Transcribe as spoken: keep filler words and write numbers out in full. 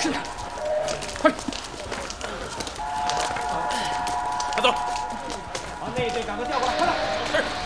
是的，快！快走！把那一队赶快调过来，快点！是。